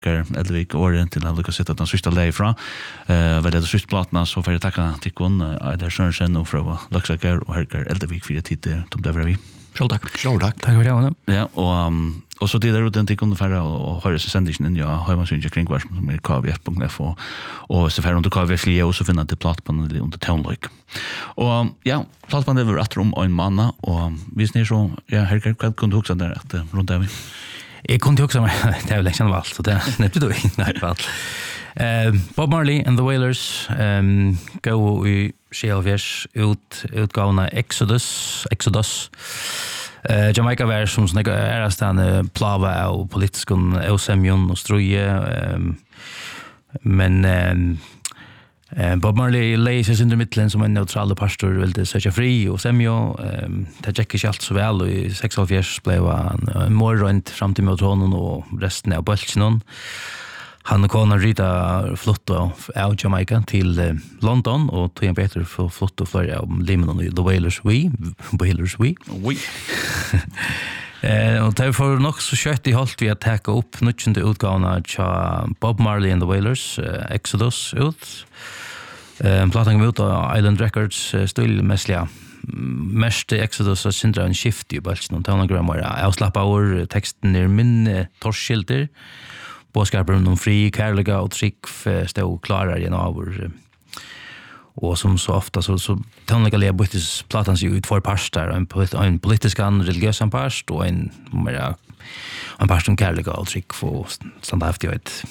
Herker Eldvik åren till att lyckas sitta den sista läge från. Vad det sista plattorna så får jag tacka till kon Eider Sørensen och från Luxaker och Herker Eldvik för det tid de där vi. Tack för det. Ja, och så det där runt till kunde förra och höra sig sändningen ja, har man synge kring vad som är kvf.f och så för under kvf Leo så finner det platt på under townlike. Och ja, platt på det var att om en manna och visst ni så ja, Herker kunde också där att runt där vi. Jag kunde också det är liksom allt så det nej då nej fall. Bob Marley and the Wailers go i Shelvish utgåna Exodus Jamaica var som snägga är stan plava och politisk osemjon och struje men Bob Marley lays in the Midlands som en neutral pastor ville söka fri och semjo det gick inte allt så väl och i 6 blev han morgon fram till mot honom och resten av bulten han kom att rita flott av Jamaica till London och tog en bättre för flott och fler av Limon och The Wailers We. Och därför nog så kött i halt vi att täcka upp nutchande utgåvorna av Bob Marley and the Wailers Exodus ut. Plattan ut av Island Records still mest Exodus och syndra en shift i bulten och tonogram var avslappa ur texten är min torskilder. Bådskapen om fri, kärliga och trick stod klara igen av och som så ofta så tonliga lebyttes platan sig ut för pastor en politisk and religiös past och en pastor kärliga och trick för standardligt.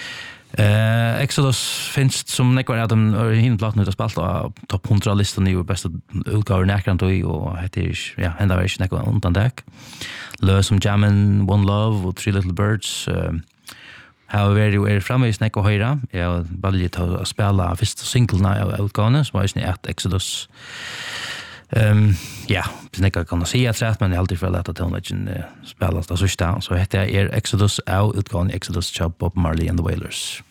Exodus finns som nekvar att de är hinplatan utav spalta topp 100-listan i bästa utgåvor näkrant och heter ja ända var inte nekvar undan däck. Lös som Jammin, One Love och Three Little Birds har varit framme i snäck och höra. Jag valde att spela första singlarna av utgåvorna som var i ett Exodus. Ja, snäcka kan säga rätt men jag har alltid förlat att hon inte spelas det sista. Så heter jag Exodus av utgåvan Exodus av Bob Marley and the Wailers.